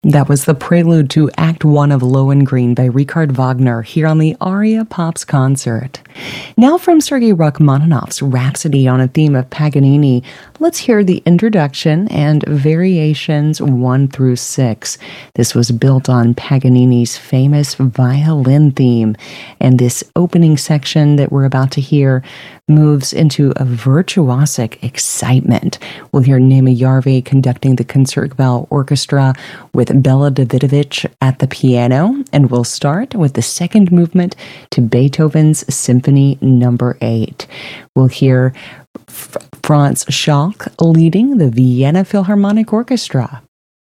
That was the prelude to Act One of Lohengrin by Richard Wagner here on the Aria Pops concert. Now from Sergei Rachmaninoff's Rhapsody on a Theme of Paganini, let's hear the introduction and variations 1 through 6. This was built on Paganini's famous violin theme, and this opening section that we're about to hear moves into a virtuosic excitement. We'll hear Nema Yarvi conducting the Concertgebouw Orchestra with Bela Davidovich at the piano, and we'll start with the second movement to Beethoven's Symphony No. 8. We'll hear Franz Schalk leading the Vienna Philharmonic Orchestra.